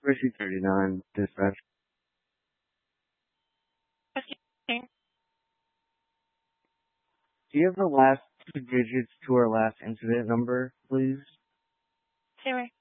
Whiskey 39, dispatch. Okay. Do you have the last two digits to our last incident number, please? Sure.